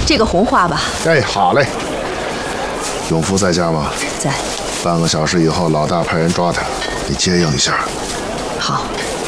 这个红花吧。 哎，好嘞。永福在家吗？ 在。 半个小时以后，老大派人抓他，你接应一下。 好。